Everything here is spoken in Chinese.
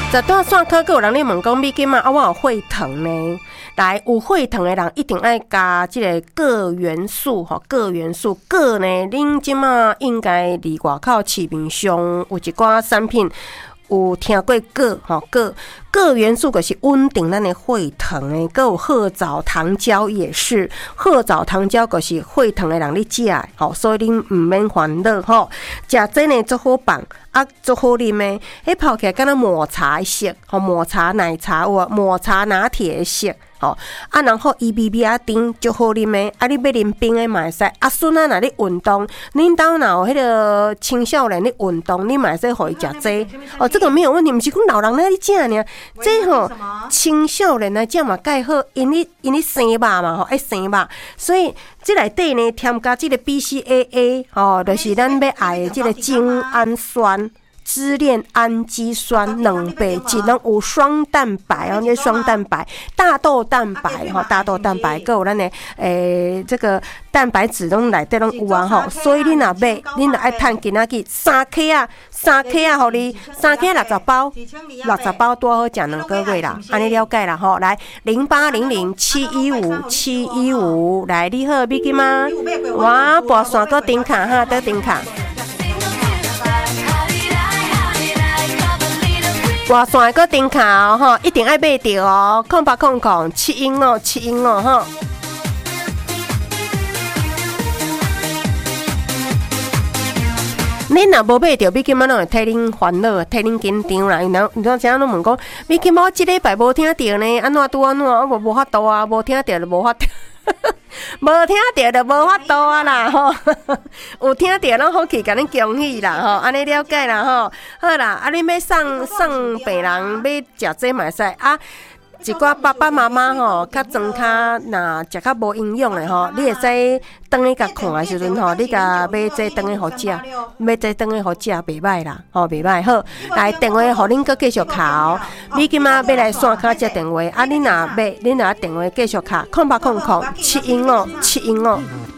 十段线科，还有人咧问讲美金嘛？我有血糖呢。来，有血糖的人一定爱加即个铬元素吼，铬元素铬呢，恁即马应该离外口市面上有一寡产品。有听过铬吼铬元素就是稳定咱的血糖的，还有褐藻糖胶也是，褐藻糖胶就是血糖的人咧食的吼，所以恁唔免烦恼吼，食这呢足好棒啊，足好啉的，迄泡起来敢若抹茶色吼，抹茶奶茶有抹茶拿铁色。吼啊，然后伊微微啊甜，足好啉的。啊，你要啉冰的嘛会使。啊，孙仔若咧运动，恁兜若有迄个青少年咧运动，你嘛会使互伊食这。哦，这个没有问题，毋是讲老人来食尔。这吼青少年来食嘛介好，因你生肉嘛吼，爱生肉，所以这内底呢添加这个 BCAA 吼，就是咱要爱的这个精氨酸。支链氨基酸两倍质拢有双蛋白哦，这双蛋白、大豆蛋白哈，大豆蛋白还有咱的这个蛋白质拢内底拢有啊吼，所以你若买，你若爱趁今仔日3克啊，互你3克60包，60包多好食2个月啦，安尼了解啦吼，来0800715715，来你好，美金吗？我拨线搁顶卡哈，倒顶卡。挂线个顶卡哦，吼，一定爱买着哦，080071哦，71哦，吼。恁若无买着，美金仔拢会替恁烦恼，替恁紧张啦。然后怎样拢问讲，美金仔我即礼拜无听着呢，安怎拄安怎，我无法度啊，无听着就无法度。无听到就无法度啊啦吼，有听到咱好去甲恁恭喜啦吼，安尼了解啦吼，好啦，啊你要送病人要食这嘛会使啊。一寡爸爸妈妈吼，较装较若食较无营养的吼，你会使当去甲看的时阵吼，你甲买这当去互食，买这当去互食袂歹啦，吼袂歹好。来电话互恁搁继续卡哦，你今仔要来线卡接电话，啊你若电话继续卡，080071哦71哦。